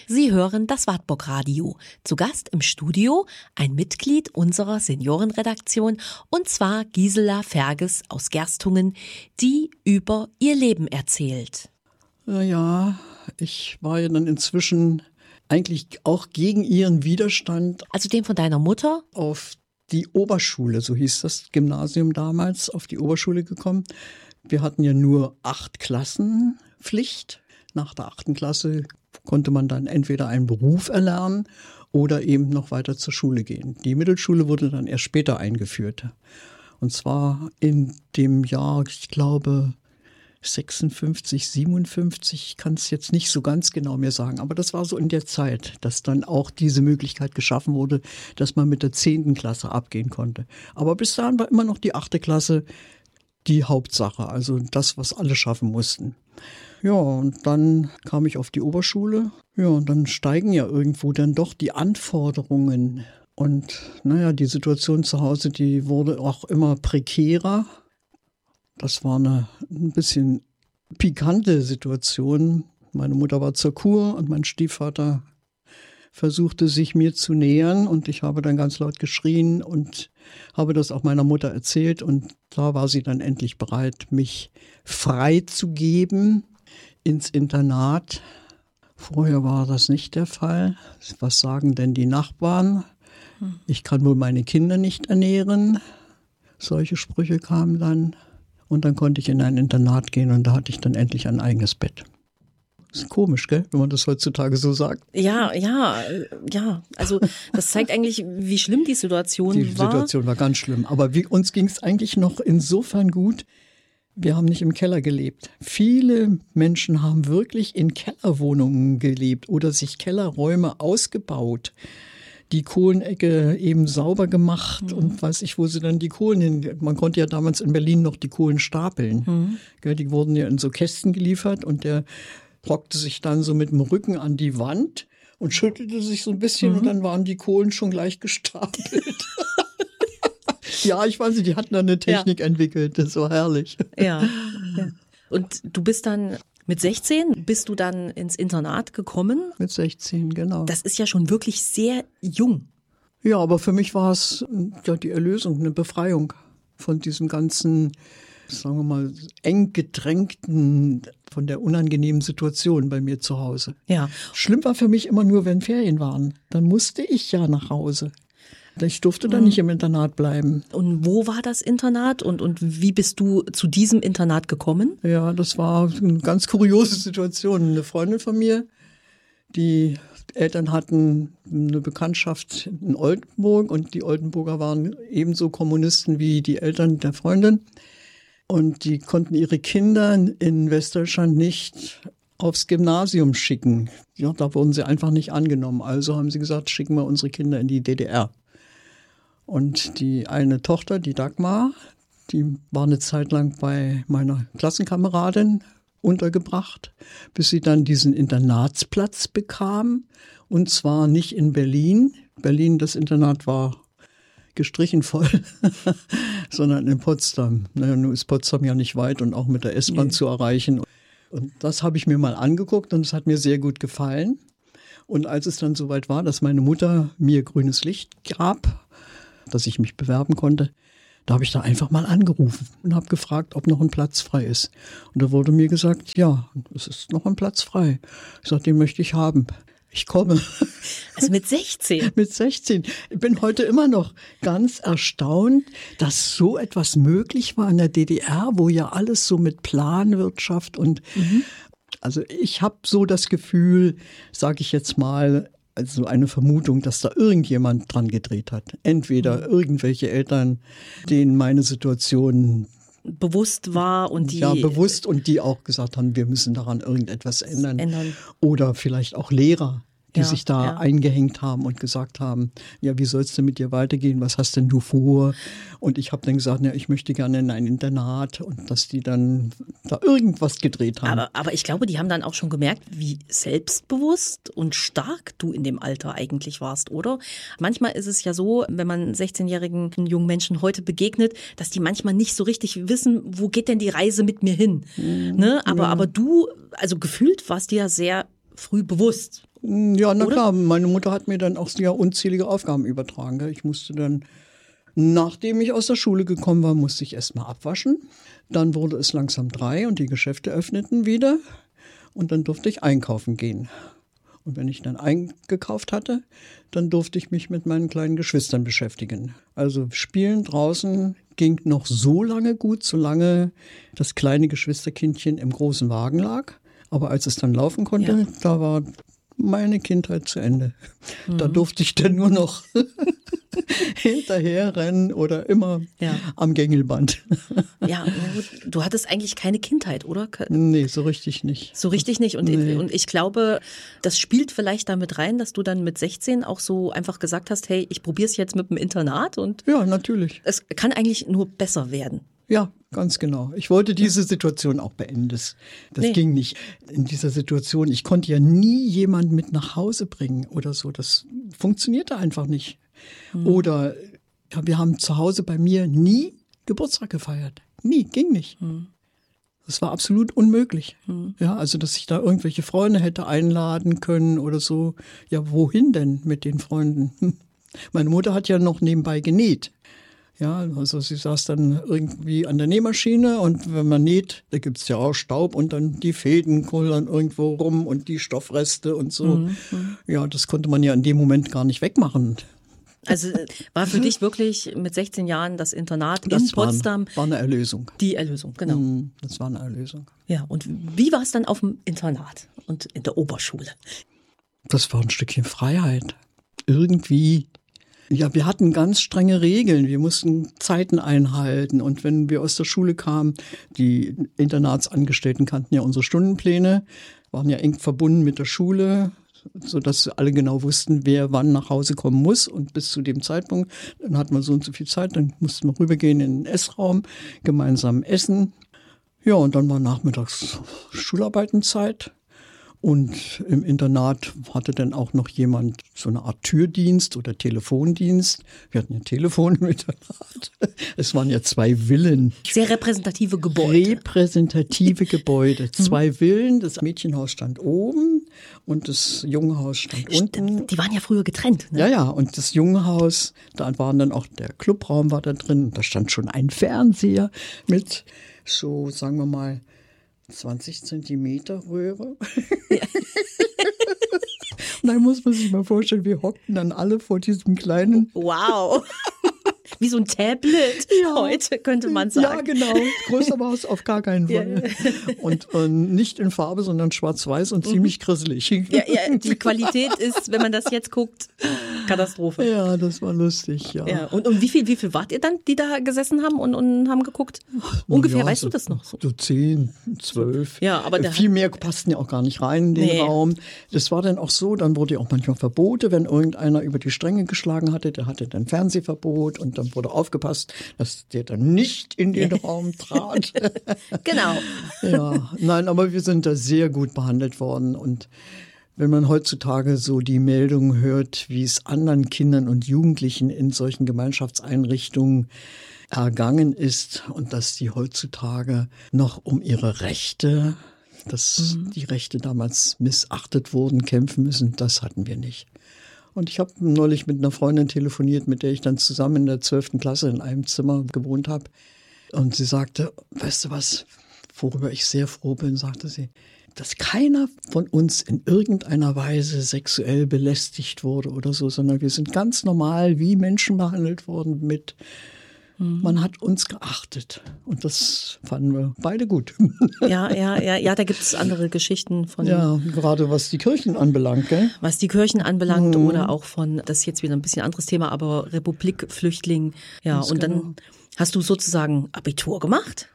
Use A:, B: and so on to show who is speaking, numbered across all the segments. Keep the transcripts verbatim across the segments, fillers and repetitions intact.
A: Sie hören das Wartburg Radio. Zu Gast im Studio ein Mitglied unserer Seniorenredaktion, und zwar Gisela Ferges aus Gerstungen, die über ihr Leben erzählt.
B: Ja, ich war ja dann inzwischen eigentlich auch gegen ihren Widerstand.
A: Also den von deiner Mutter?
B: Auf die Oberschule, so hieß das Gymnasium damals, auf die Oberschule gekommen. Wir hatten ja nur acht Klassen Pflicht. Nach der achten Klasse konnte man dann entweder einen Beruf erlernen oder eben noch weiter zur Schule gehen. Die Mittelschule wurde dann erst später eingeführt. Und zwar in dem Jahr, ich glaube, sechsundfünfzig, siebenundfünfzig, ich kann es jetzt nicht so ganz genau mehr sagen, aber das war so in der Zeit, dass dann auch diese Möglichkeit geschaffen wurde, dass man mit der zehnten Klasse abgehen konnte. Aber bis dahin war immer noch die achte Klasse die Hauptsache, also das, was alle schaffen mussten. Ja, und dann kam ich auf die Oberschule. Ja, und dann steigen ja irgendwo dann doch die Anforderungen. Und naja, die Situation zu Hause, die wurde auch immer prekärer. Das war eine ein bisschen pikante Situation. Meine Mutter war zur Kur und mein Stiefvater versuchte sich mir zu nähern. Und ich habe dann ganz laut geschrien und habe das auch meiner Mutter erzählt. Und da war sie dann endlich bereit, mich freizugeben ins Internat. Vorher war das nicht der Fall. Was sagen denn die Nachbarn? Ich kann wohl meine Kinder nicht ernähren. Solche Sprüche kamen dann. Und dann konnte ich in ein Internat gehen und da hatte ich dann endlich ein eigenes Bett. Ist komisch, gell, wenn man das heutzutage so sagt.
A: Ja, ja, ja. Also das zeigt eigentlich, wie schlimm die Situation
B: die
A: war.
B: Die Situation war ganz schlimm. Aber wie, uns ging es eigentlich noch insofern gut. Wir haben nicht im Keller gelebt. Viele Menschen haben wirklich in Kellerwohnungen gelebt oder sich Kellerräume ausgebaut. Die Kohlenecke eben sauber gemacht mhm. und weiß ich, wo sie dann die Kohlen hin. Man konnte ja damals in Berlin noch die Kohlen stapeln. Mhm. Die wurden ja in so Kästen geliefert und der hockte sich dann so mit dem Rücken an die Wand und schüttelte sich so ein bisschen mhm. und dann waren die Kohlen schon gleich gestapelt. Ja, ich weiß nicht, die hatten da eine Technik ja. entwickelt, das war herrlich.
A: Ja. ja. Und du bist dann mit sechzehn, bist du dann ins Internat gekommen?
B: Mit sechzehn, genau.
A: Das ist ja schon wirklich sehr jung.
B: Ja, aber für mich war es ja die Erlösung, eine Befreiung von diesem ganzen, sagen wir mal, eng gedrängten, von der unangenehmen Situation bei mir zu Hause.
A: Ja.
B: Schlimm war für mich immer nur, wenn Ferien waren. Dann musste ich ja nach Hause. Ich durfte dann nicht im Internat bleiben.
A: Und wo war das Internat und, und wie bist du zu diesem Internat gekommen?
B: Ja, das war eine ganz kuriose Situation. Eine Freundin von mir, die Eltern hatten eine Bekanntschaft in Oldenburg und die Oldenburger waren ebenso Kommunisten wie die Eltern der Freundin. Und die konnten ihre Kinder in Westdeutschland nicht aufs Gymnasium schicken. Ja, da wurden sie einfach nicht angenommen. Also haben sie gesagt, schicken wir unsere Kinder in die D D R. Und die eine Tochter, die Dagmar, die war eine Zeit lang bei meiner Klassenkameradin untergebracht, bis sie dann diesen Internatsplatz bekam. Und zwar nicht in Berlin. Berlin, das Internat war gestrichen voll, sondern in Potsdam. Naja, nun ist Potsdam ja nicht weit und auch mit der S-Bahn nee. zu erreichen. Und das habe ich mir mal angeguckt und es hat mir sehr gut gefallen. Und als es dann soweit war, dass meine Mutter mir grünes Licht gab, dass ich mich bewerben konnte, da habe ich da einfach mal angerufen und habe gefragt, ob noch ein Platz frei ist. Und da wurde mir gesagt, ja, es ist noch ein Platz frei. Ich sagte, den möchte ich haben. Ich komme.
A: Also mit sechzehn?
B: Mit sechzehn. Ich bin heute immer noch ganz erstaunt, dass so etwas möglich war in der D D R, wo ja alles so mit Planwirtschaft und mhm. also ich habe so das Gefühl, sage ich jetzt mal, also eine Vermutung, dass da irgendjemand dran gedreht hat. Entweder irgendwelche Eltern, denen meine Situation
A: bewusst war und die...
B: Ja, bewusst und die auch gesagt haben, wir müssen daran irgendetwas ändern.
A: ändern.
B: Oder vielleicht auch Lehrer, die
A: ja,
B: sich da
A: ja.
B: eingehängt haben und gesagt haben, ja, wie soll es denn mit dir weitergehen, was hast denn du vor? Und ich habe dann gesagt, ja, ich möchte gerne in ein Internat und dass die dann da irgendwas gedreht haben.
A: Aber, aber ich glaube, die haben dann auch schon gemerkt, wie selbstbewusst und stark du in dem Alter eigentlich warst, oder? Manchmal ist es ja so, wenn man sechzehnjährigen jungen Menschen heute begegnet, dass die manchmal nicht so richtig wissen, wo geht denn die Reise mit mir hin? Mhm, ne? Aber,
B: ja.
A: aber du, also gefühlt warst du ja sehr früh bewusst.
B: Ja, na
A: Oder?
B: klar, meine Mutter hat mir dann auch ja unzählige Aufgaben übertragen. Gell? Ich musste dann, nachdem ich aus der Schule gekommen war, musste ich erstmal abwaschen. Dann wurde es langsam drei und die Geschäfte öffneten wieder. Und dann durfte ich einkaufen gehen. Und wenn ich dann eingekauft hatte, dann durfte ich mich mit meinen kleinen Geschwistern beschäftigen. Also Spielen draußen ging noch so lange gut, solange das kleine Geschwisterkindchen im großen Wagen lag. Aber als es dann laufen konnte,
A: Ja.
B: da war meine Kindheit zu Ende. Mhm. Da durfte ich dann nur noch hinterher rennen oder immer
A: Ja.
B: am Gängelband.
A: Ja, na gut, du hattest eigentlich keine Kindheit, oder?
B: Nee, so richtig nicht.
A: So richtig nicht. Und,
B: Nee.
A: und ich glaube, das spielt vielleicht damit rein, dass du dann mit sechzehn auch so einfach gesagt hast, hey, ich probiere es jetzt mit dem Internat und
B: Ja, natürlich.
A: es kann eigentlich nur besser werden.
B: Ja, ganz genau. Ich wollte diese Situation auch beenden. Das, das
A: Nee.
B: ging nicht in dieser Situation. Ich konnte ja nie jemanden mit nach Hause bringen oder so. Das funktionierte einfach nicht. Hm. Oder ja, wir haben zu Hause bei mir nie Geburtstag gefeiert. Nie, ging nicht. Hm. Das war absolut unmöglich. Hm. Ja, also dass ich da irgendwelche Freunde hätte einladen können oder so. Ja, wohin denn mit den Freunden? Meine Mutter hat ja noch nebenbei genäht. Ja, also sie saß dann irgendwie an der Nähmaschine und wenn man näht, da gibt's ja auch Staub und dann die Fäden kullern irgendwo rum und die Stoffreste und so. Mhm. Ja, das konnte man ja in dem Moment gar nicht wegmachen.
A: Also war für dich wirklich mit sechzehn Jahren das Internat
B: das
A: in Potsdam
B: war, war eine Erlösung.
A: Die Erlösung, genau.
B: Das war eine Erlösung.
A: Ja, und wie war es dann auf dem Internat und in der Oberschule?
B: Das war ein Stückchen Freiheit. Irgendwie. Ja, wir hatten ganz strenge Regeln. Wir mussten Zeiten einhalten. Und wenn wir aus der Schule kamen, die Internatsangestellten kannten ja unsere Stundenpläne, waren ja eng verbunden mit der Schule, sodass alle genau wussten, wer wann nach Hause kommen muss. Und bis zu dem Zeitpunkt, dann hatten wir so und so viel Zeit, dann mussten wir rübergehen in den Essraum, gemeinsam essen. Ja, und dann war nachmittags Schularbeitenzeit. Und im Internat hatte dann auch noch jemand so eine Art Türdienst oder Telefondienst. Wir hatten ja Telefon im Internat. Es waren ja zwei Villen.
A: Sehr repräsentative Gebäude.
B: Repräsentative Gebäude. Zwei Villen. Das Mädchenhaus stand oben und das Jungenhaus stand unten.
A: Die waren ja früher getrennt. Ne?
B: Ja, ja. Und das Jungenhaus, da waren dann auch, der Clubraum war da drin. Da stand schon ein Fernseher mit so, sagen wir mal, zwanzig Zentimeter Röhre. Ja. Und dann muss man sich mal vorstellen, wir hockten dann alle vor diesem kleinen...
A: Wow. Wie so ein Tablet ja. Heute, könnte man sagen.
B: Ja, genau. Größer war es auf gar keinen Fall. Ja. Und, und nicht in Farbe, sondern schwarz-weiß und mhm. ziemlich grisselig.
A: Ja, ja, die Qualität ist, wenn man das jetzt guckt, Katastrophe.
B: Ja, das war lustig, ja.
A: ja. Und, und wie viel, wie viel wart ihr dann, die da gesessen haben und, und haben geguckt? Ungefähr, ja, weißt
B: so,
A: du das noch? So,
B: so zehn, zwölf.
A: Ja, aber der
B: viel mehr passten ja auch gar nicht rein in den nee. Raum. Das war dann auch so, dann wurde ja auch manchmal Verbote, wenn irgendeiner über die Stränge geschlagen hatte, der hatte dann Fernsehverbot und dann wurde aufgepasst, dass der dann nicht in den Raum trat.
A: Genau.
B: Ja, nein, aber wir sind da sehr gut behandelt worden. Und wenn man heutzutage so die Meldungen hört, wie es anderen Kindern und Jugendlichen in solchen Gemeinschaftseinrichtungen ergangen ist und dass die heutzutage noch um ihre Rechte, dass mhm. die Rechte damals missachtet wurden, kämpfen müssen, das hatten wir nicht. Und ich habe neulich mit einer Freundin telefoniert, mit der ich dann zusammen in der zwölften Klasse in einem Zimmer gewohnt habe. Und sie sagte, weißt du was, worüber ich sehr froh bin, sagte sie, dass keiner von uns in irgendeiner Weise sexuell belästigt wurde oder so, sondern wir sind ganz normal wie Menschen behandelt worden mit... Man hat uns geachtet und das fanden wir beide gut.
A: Ja, ja, ja, ja, da gibt es andere Geschichten von.
B: Ja, gerade was die Kirchen anbelangt, gell?
A: Was die Kirchen anbelangt
B: mhm.
A: oder auch von, das ist jetzt wieder ein bisschen anderes Thema, aber Republikflüchtling. Ja, das und genau. Dann hast du sozusagen Abitur gemacht?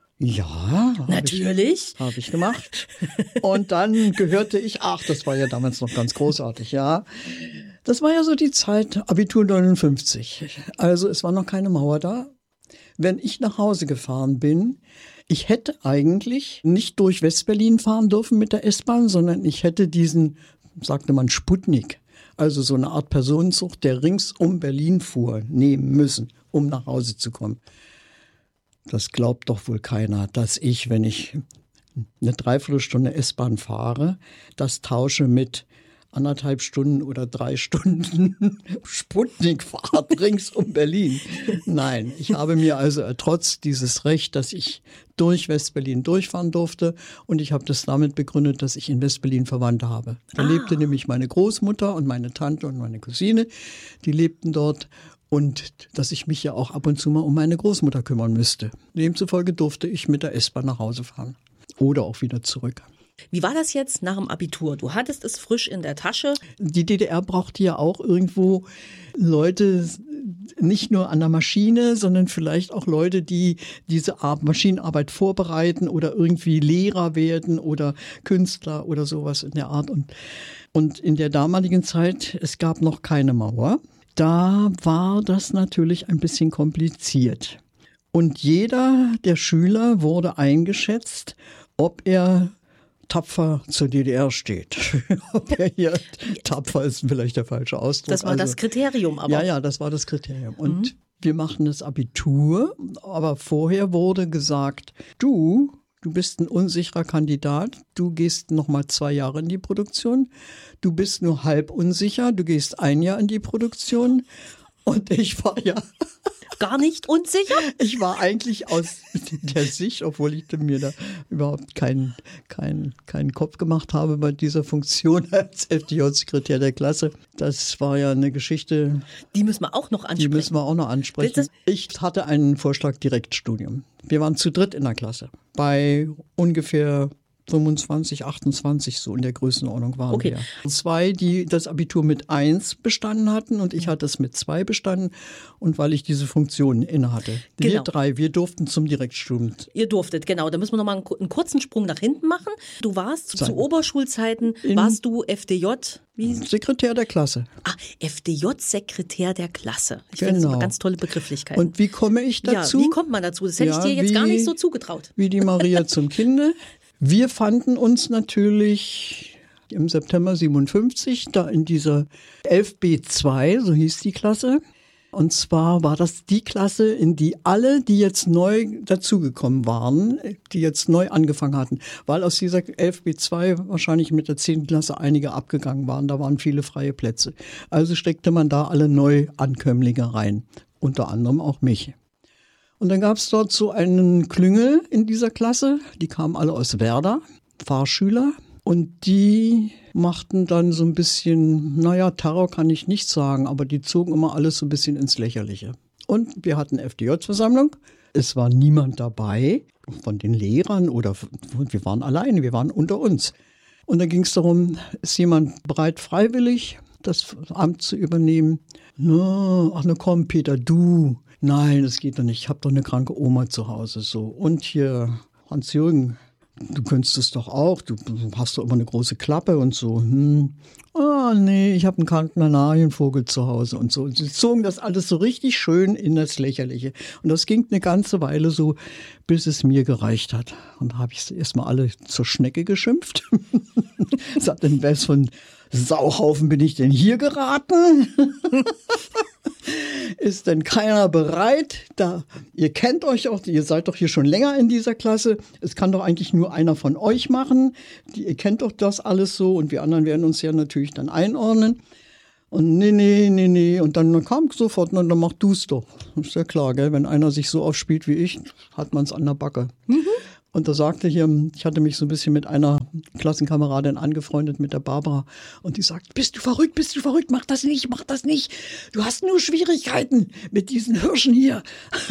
B: Ja,
A: natürlich.
B: Habe ich, hab ich gemacht. Und dann gehörte ich, ach, das war ja damals noch ganz großartig, ja. Das war ja so die Zeit, Abitur neunundfünfzig. Also es war noch keine Mauer da. Wenn ich nach Hause gefahren bin, ich hätte eigentlich nicht durch Westberlin fahren dürfen mit der S-Bahn, sondern ich hätte diesen, sagte man, Sputnik, also so eine Art Personenzug, der rings um Berlin fuhr, nehmen müssen, um nach Hause zu kommen. Das glaubt doch wohl keiner, dass ich, wenn ich eine Dreiviertelstunde S-Bahn fahre, das tausche mit anderthalb Stunden oder drei Stunden Sputnikfahrt rings um Berlin. Nein, ich habe mir also ertrotzt dieses Recht, dass ich durch West-Berlin durchfahren durfte, und ich habe das damit begründet, dass ich in West-Berlin Verwandte habe. Da ah. lebte nämlich meine Großmutter und meine Tante und meine Cousine, die lebten dort, und dass ich mich ja auch ab und zu mal um meine Großmutter kümmern müsste. Demzufolge durfte ich mit der S-Bahn nach Hause fahren oder auch wieder zurück.
A: Wie war das jetzt nach dem Abitur? Du hattest es frisch in der Tasche.
B: Die D D R brauchte ja auch irgendwo Leute, nicht nur an der Maschine, sondern vielleicht auch Leute, die diese Maschinenarbeit vorbereiten oder irgendwie Lehrer werden oder Künstler oder sowas in der Art. Und, und in der damaligen Zeit, es gab noch keine Mauer, da war das natürlich ein bisschen kompliziert. Und jeder der Schüler wurde eingeschätzt, ob er tapfer zur D D R steht. Ob er hier tapfer ist vielleicht der falsche Ausdruck.
A: Das war also das Kriterium. Aber
B: ja, ja, das war das Kriterium. Und mhm. wir machten das Abitur, aber vorher wurde gesagt, du, du bist ein unsicherer Kandidat, du gehst noch mal zwei Jahre in die Produktion, du bist nur halb unsicher, du gehst ein Jahr in die Produktion. Und ich war ja
A: gar nicht unsicher?
B: Ich war eigentlich aus der Sicht, obwohl ich mir da überhaupt keinen keinen keinen Kopf gemacht habe bei dieser Funktion als F D J-Sekretär der Klasse. Das war ja eine Geschichte.
A: Die müssen wir auch noch ansprechen.
B: Die müssen wir auch noch ansprechen. Ich hatte einen Vorschlag Direktstudium. Wir waren zu dritt in der Klasse. Bei ungefähr fünfundzwanzig, achtundzwanzig, so in der Größenordnung waren
A: okay.
B: wir. Zwei, die das Abitur mit eins bestanden hatten, und ich hatte es mit zwei bestanden, und weil ich diese Funktionen inne hatte.
A: Genau.
B: Wir drei, wir durften zum Direktstudium.
A: Ihr durftet, genau. Da müssen wir nochmal einen, einen kurzen Sprung nach hinten machen. Du warst zu, zu Oberschulzeiten,
B: in
A: warst du F D J? Wie?
B: Sekretär der Klasse.
A: Ah, F D J-Sekretär der Klasse. Ich
B: genau.
A: finde das immer ganz tolle Begrifflichkeiten.
B: Und wie komme ich dazu?
A: Ja, wie kommt man dazu? Das hätte ja, ich dir jetzt
B: wie,
A: gar nicht so zugetraut.
B: Wie die Maria zum Kinde. Wir fanden uns natürlich im September siebenundfünfzig da in dieser elf B zwei, so hieß die Klasse. Und zwar war das die Klasse, in die alle, die jetzt neu dazugekommen waren, die jetzt neu angefangen hatten, weil aus dieser elf B zwei wahrscheinlich mit der zehnten Klasse einige abgegangen waren, da waren viele freie Plätze. Also steckte man da alle Neuankömmlinge rein, unter anderem auch mich. Und dann gab es dort so einen Klüngel in dieser Klasse, die kamen alle aus Werder, Fahrschüler, und die machten dann so ein bisschen, naja, Terror kann ich nicht sagen, aber die zogen immer alles so ein bisschen ins Lächerliche. Und wir hatten F D J-Versammlung, es war niemand dabei von den Lehrern oder wir waren alleine, wir waren unter uns. Und dann ging es darum, ist jemand bereit, freiwillig das Amt zu übernehmen? Na, ach na komm, Peter, du. Nein, das geht doch nicht. Ich habe doch eine kranke Oma zu Hause. So. Und hier, Hans-Jürgen, du könntest es doch auch. Du hast doch immer eine große Klappe und so. Hm. Ah, nee, ich habe einen kranken Kanarienvogel zu Hause und so. Und sie zogen das alles so richtig schön in das Lächerliche. Und das ging eine ganze Weile so, bis es mir gereicht hat. Und da habe ich erstmal alle zur Schnecke geschimpft. Sagte, in was von Sauhaufen bin ich denn hier geraten? Ist denn keiner bereit? Da, ihr kennt euch auch, ihr seid doch hier schon länger in dieser Klasse. Es kann doch eigentlich nur einer von euch machen. Die, ihr kennt doch das alles so, und wir anderen werden uns ja natürlich dann einordnen. Und nee, nee, nee, nee. Und dann kam sofort, und dann mach du's doch. Ist ja klar, gell? Wenn einer sich so aufspielt wie ich, hat man's an der Backe. Mhm. Und da sagte hier, ich hatte mich so ein bisschen mit einer Klassenkameradin angefreundet, mit der Barbara. Und die sagt, bist du verrückt, bist du verrückt, mach das nicht, mach das nicht. Du hast nur Schwierigkeiten mit diesen Hirschen hier.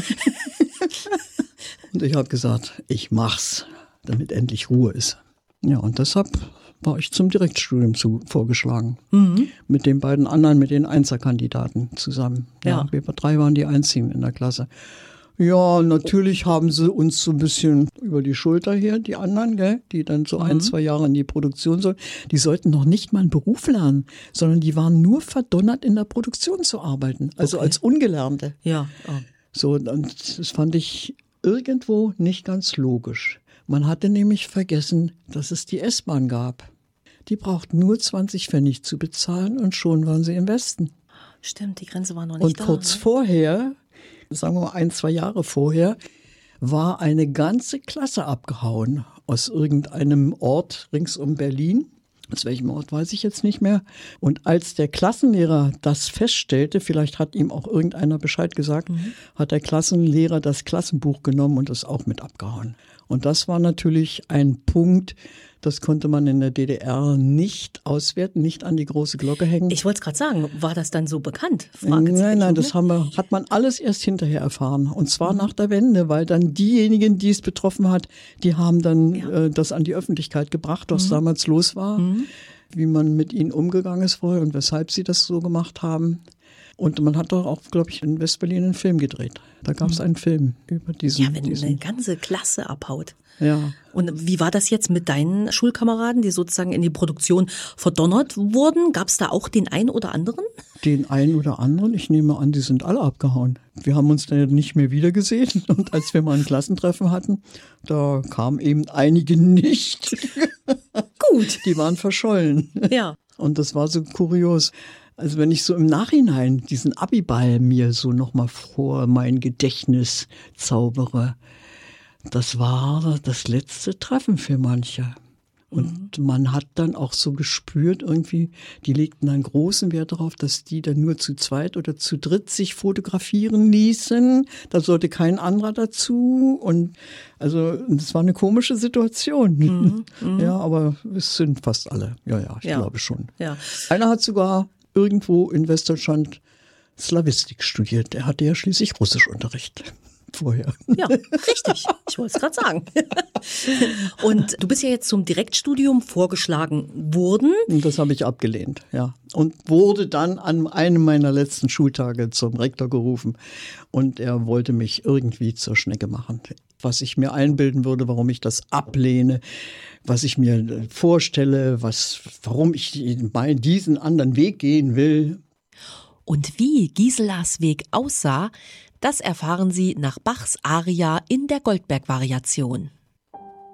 B: Und ich habe gesagt, ich mach's, damit endlich Ruhe ist. Ja, und deshalb war ich zum Direktstudium zu, vorgeschlagen. Mhm. Mit den beiden anderen, mit den Einserkandidaten zusammen. Ja. Ja, wir drei waren die Einzigen in der Klasse. Ja, natürlich haben sie uns so ein bisschen über die Schulter hier, die anderen, gell, die dann so mhm. ein, zwei Jahre in die Produktion sollen. Die sollten noch nicht mal einen Beruf lernen, sondern die waren nur verdonnert, in der Produktion zu arbeiten. Also okay. als Ungelernte.
A: Ja. Oh.
B: So, und das fand ich irgendwo nicht ganz logisch. Man hatte nämlich vergessen, dass es die S-Bahn gab. Die braucht nur zwanzig Pfennig zu bezahlen und schon waren sie im Westen.
A: Stimmt, die Grenze war noch nicht
B: und
A: da.
B: Und kurz
A: ne?
B: vorher, sagen wir mal ein, zwei Jahre vorher, war eine ganze Klasse abgehauen aus irgendeinem Ort rings um Berlin. Aus welchem Ort weiß ich jetzt nicht mehr. Und als der Klassenlehrer das feststellte, vielleicht hat ihm auch irgendeiner Bescheid gesagt, mhm. hat der Klassenlehrer das Klassenbuch genommen und das auch mit abgehauen. Und das war natürlich ein Punkt, das konnte man in der D D R nicht auswerten, nicht an die große Glocke hängen.
A: Ich wollte es gerade sagen, war das dann so bekannt?
B: Nein, nein, das haben wir, hat man alles erst hinterher erfahren. Und zwar mhm. nach der Wende, weil dann diejenigen, die es betroffen hat, die haben dann ja. äh, das an die Öffentlichkeit gebracht, was mhm. damals los war, mhm. wie man mit ihnen umgegangen ist vorher und weshalb sie das so gemacht haben. Und man hat doch auch, glaube ich, in West-Berlin einen Film gedreht. Da gab es mhm. einen Film über diesen.
A: Ja, wenn
B: diesen,
A: eine ganze Klasse abhaut.
B: Ja.
A: Und wie war das jetzt mit deinen Schulkameraden, die sozusagen in die Produktion verdonnert wurden? Gab es da auch den einen oder anderen?
B: Den einen oder anderen? Ich nehme an, die sind alle abgehauen. Wir haben uns dann nicht mehr wiedergesehen. Und als wir mal ein Klassentreffen hatten, da kamen eben einige nicht.
A: Gut.
B: Die waren verschollen.
A: Ja.
B: Und das war so kurios. Also wenn ich so im Nachhinein diesen Abiball mir so nochmal vor mein Gedächtnis zaubere, das war das letzte Treffen für manche. Und mhm. man hat dann auch so gespürt irgendwie, die legten dann großen Wert darauf, dass die dann nur zu zweit oder zu dritt sich fotografieren ließen. Da sollte kein anderer dazu. Und also das war eine komische Situation. Mhm. Mhm. Ja, aber es sind fast alle. Ja, ja, ich ja. glaube schon.
A: Ja.
B: Einer hat sogar irgendwo in Westdeutschland Slawistik studiert. Er hatte ja schließlich Russischunterricht vorher.
A: Ja, richtig. Ich wollte es gerade sagen. Und du bist ja jetzt zum Direktstudium vorgeschlagen worden.
B: Das habe ich abgelehnt, ja. Und wurde dann an einem meiner letzten Schultage zum Rektor gerufen. Und er wollte mich irgendwie zur Schnecke machen. Was ich mir einbilden würde, warum ich das ablehne, was ich mir vorstelle, was, warum ich diesen anderen Weg gehen will.
A: Und wie Giselas Weg aussah, das erfahren Sie nach Bachs Aria in der Goldberg-Variation.